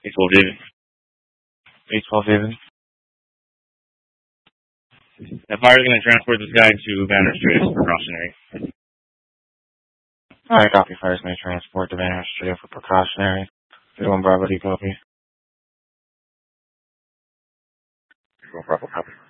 812 David. 812 David. That fire's going to transport this guy to Banner Street for precautionary. Alright, copy. Fire's going to transport to Banner Street for precautionary. 31 Bravo, do you copy? 31 Bravo, copy.